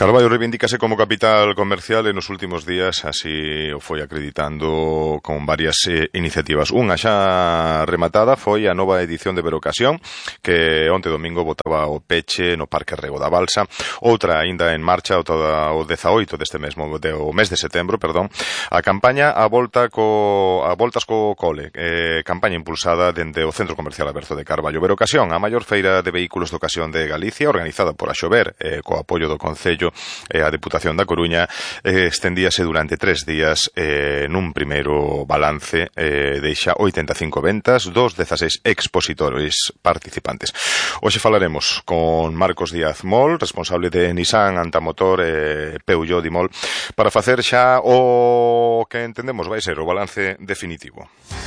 Carballo reivindícase como capital comercial e nos últimos días así o foi acreditando con varias iniciativas. Unha xa rematada foi a nova edición de Verocasión, que onte domingo botaba o peche no Parque Rego da Balsa. Outra aínda en marcha o 18 deste mesmo, o mes de setembro, perdón, a campaña a voltas co cole, campaña impulsada dende o Centro Comercial Aberto de Carballo. Verocasión, a maior feira de vehículos de ocasión de Galicia, organizada por Axover, co apoio do Concello e a Deputación da Coruña, estendíase durante 3 días nun primeiro balance, deixa 85 ventas dos 16 expositores participantes. Hoxe falaremos con Marcos Díaz Mol, responsable de Nissan Antamotor e Peugeot Dimol, para facer xa o que entendemos vai ser o balance definitivo.